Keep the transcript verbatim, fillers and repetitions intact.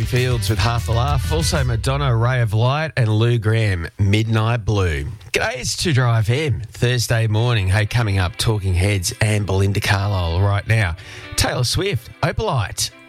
Fields with Half a Laugh. Also Madonna, Ray of Light, and Lou Gramm, Midnight Blue. G'day, it's two Drive M, Thursday morning. Hey, coming up, Talking Heads and Belinda Carlisle right now. Taylor Swift, Opalite.